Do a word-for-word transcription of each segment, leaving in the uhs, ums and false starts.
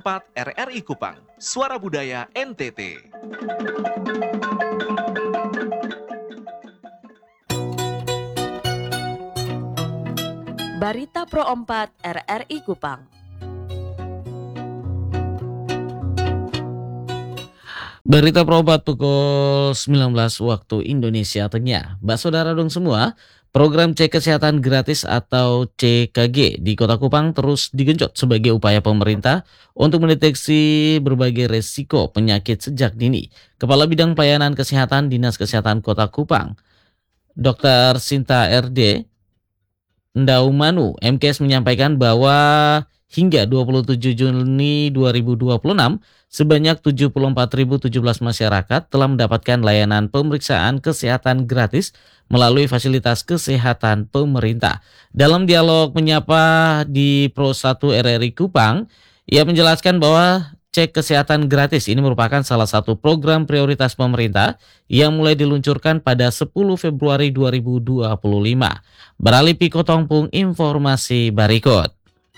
empat R R I Kupang, Suara Budaya N T T. Barita Pro empat R R I Kupang. Barita Pro empat pukul sembilan belas waktu Indonesia Tengah. Mbak saudara dong semua, program cek kesehatan gratis atau C K G di Kota Kupang terus digenjot sebagai upaya pemerintah untuk mendeteksi berbagai resiko penyakit sejak dini. Kepala Bidang Pelayanan Kesehatan Dinas Kesehatan Kota Kupang, Dokter Sinta R D Ndaumanu M K S menyampaikan bahwa hingga dua puluh tujuh Juni dua ribu dua puluh enam sebanyak tujuh puluh empat ribu tujuh belas masyarakat telah mendapatkan layanan pemeriksaan kesehatan gratis melalui fasilitas kesehatan pemerintah. Dalam dialog menyapa di Pro satu R R I Kupang, ia menjelaskan bahwa cek kesehatan gratis ini merupakan salah satu program prioritas pemerintah yang mulai diluncurkan pada sepuluh Februari dua ribu dua puluh lima. Beralih Piko Tongpung, informasi berikut.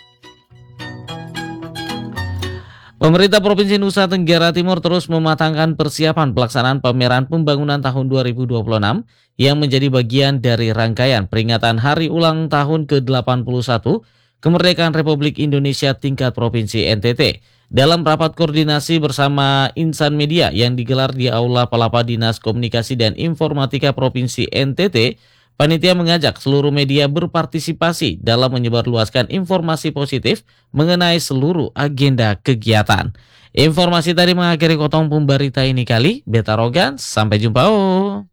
Pemerintah Provinsi Nusa Tenggara Timur terus mematangkan persiapan pelaksanaan pameran pembangunan tahun dua ribu dua puluh enam yang menjadi bagian dari rangkaian peringatan Hari Ulang Tahun ke delapan puluh satu Kemerdekaan Republik Indonesia tingkat Provinsi N T T. Dalam rapat koordinasi bersama insan media yang digelar di Aula Palapa Dinas Komunikasi dan Informatika Provinsi N T T, panitia mengajak seluruh media berpartisipasi dalam menyebarluaskan informasi positif mengenai seluruh agenda kegiatan. Informasi tadi mengakhiri Kotong Pembarita ini kali. Beta Rogan, sampai jumpa. Oh.